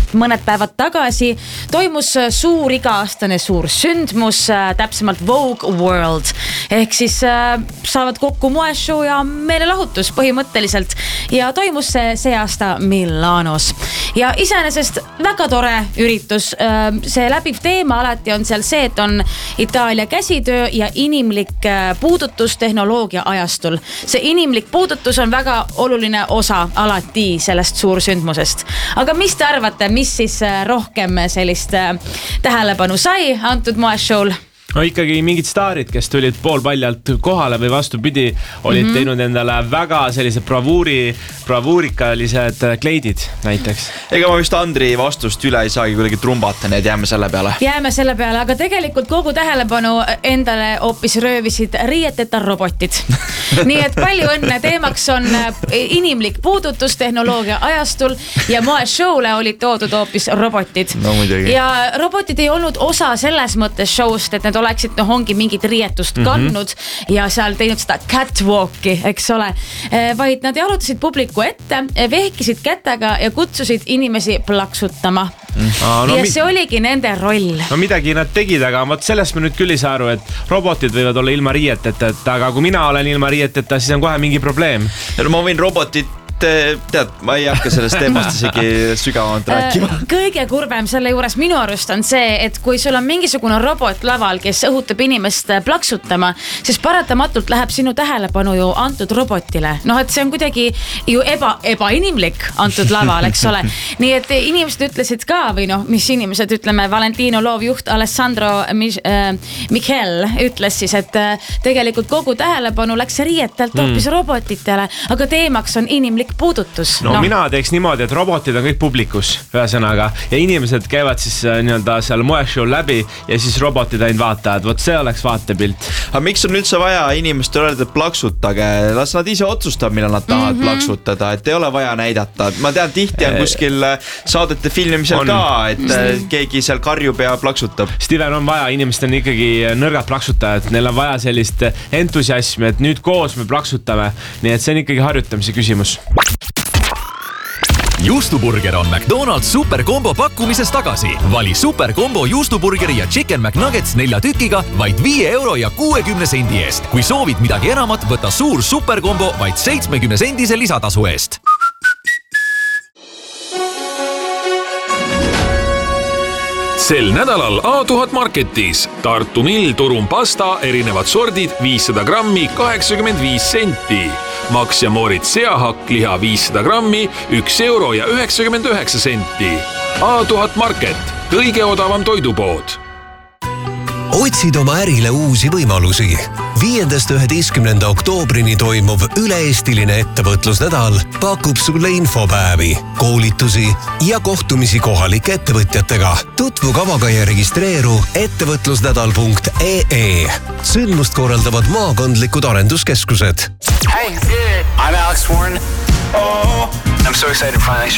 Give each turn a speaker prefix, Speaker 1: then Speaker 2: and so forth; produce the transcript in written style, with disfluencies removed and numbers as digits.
Speaker 1: mõned päevad tagasi toimus suur iga-aastane suur sündmus, täpsemalt Vogue World. Ehk siis saavad kokku moeshow ja meelelahutus põhimõtteliselt ja toimus see aasta Milanos. Ja iseenesest väga tore üritus. See läbiv teema alati on seal see, et on Itaalia käsitöö ja inimlik puudutus tehnoloogia ajastul. See inimlik puudutus on väga oluline osa alati sellest suursündmusest. Aga mis te arvate, mis siis rohkem sellist tähelepanu sai antud moeshow'l?
Speaker 2: No ikkagi mingid staarid, kes tulid poolpaljalt kohale või vastupidi, olid teinud endale väga sellise bravuurikalised kleidid näiteks.
Speaker 3: Ega ma vist Andri vastust üle ei saagi kuidagi trumbata, nii et jääme selle peale.
Speaker 1: Jääme selle peale, aga tegelikult kogu tähelepanu endale hoopis röövisid riieteta robotid. Nii et palju õnne, teemaks on inimlik puudutus tehnoloogia ajastul ja moeshow'le olid toodud hoopis robotid.
Speaker 3: No,
Speaker 1: ja robotid ei olnud osa selles mõttes show'st, et need oleksid ongi mingit riietust kandnud ja seal teinud seda catwalki, eks ole, vaid nad jalutasid publiku ette, vehkisid kätega ja kutsusid inimesi plaksutama. Ja see oligi nende roll.
Speaker 2: No midagi nad tegid, aga sellest ma nüüd küll ei saa aru, et robotid võivad olla ilma riieteta, aga kui mina olen ilma riieteta, siis on kohe mingi probleem.
Speaker 3: Ma võin robotit tead, ma ei hakka sellest teemast isegi sügavamalt rääkima.
Speaker 1: Kõige kurbem selle juures minu arust on see, et kui sul on mingisugune robot laval, kes õhutab inimest plaksutama, siis paratamatult läheb sinu tähelepanu ju antud robotile. Noh, et see on kuidagi ju ebainimlik antud laval, eks ole. Nii et inimesed ütlesid ka, või noh, mis inimesed, ütleme, Valentino loovjuht Alessandro Michel ütles siis, et tegelikult kogu tähelepanu läks riietelt hoopis robotitele, aga teemaks on inimlik puudutus.
Speaker 2: No mina teeks niimoodi, et robotid on kõik publikus ühesõnaga ja inimesed käivad siis nii-öelda seal moeshow'l läbi ja siis robotid ainult vaatavad. Vot see oleks vaatepilt.
Speaker 3: Aga miks on üldse vaja inimestel öelda, et plaksutage? Las nad ise otsustab, millal nad tahavad plaksutada, et ei ole vaja näidata. Ma tean, tihti on kuskil saadete filmimisel ka, et keegi seal karjub ja plaksutab.
Speaker 2: Steven, on vaja, inimestel on ikkagi nõrgad plaksutajad. Neil on vaja sellist entusiasmi, et nüüd koos me plaksutame. Nii et see on ikkagi harjutamise küsimus.
Speaker 4: Juustuburger on McDonald's superkombo pakkumises tagasi. Vali superkombo juustuburgeri ja Chicken McNuggets 4 tükiga vaid 5 euro ja 60 sendi eest. Kui soovid midagi enamat, võta suur superkombo vaid 70 sendise lisatasu eest.
Speaker 5: Sel nädalal A1000 Marketis Tartu Mill Turum pasta erinevad sordid 500 grammi 85 senti. Max ja Moritz seahakk liha 500 grammi 1 euro ja 99 senti. A1000 Market, kõige odavam toidupood.
Speaker 6: Otsid oma ärile uusi võimalusi. 5.–11. oktoobrini toimuv üle-eestiline ettevõtlusnädal pakub sulle infopäevi, koolitusi ja kohtumisi kohalike ettevõtjatega. Tutvu kavaga ja registreeru ettevõtlusnädal.ee. Sündmust korraldavad maakondlikud arenduskeskused.
Speaker 7: Hey, I'm Alex Warren. I'm so excited to finally